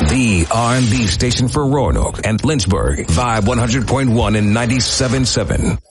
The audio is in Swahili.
The R&B station for Roanoke and Lynchburg. Vibe 100.1 and 97.7.